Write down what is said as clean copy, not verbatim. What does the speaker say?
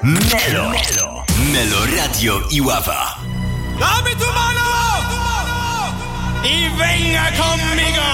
Melo Radio Iława. Dame tu mano y venga conmigo.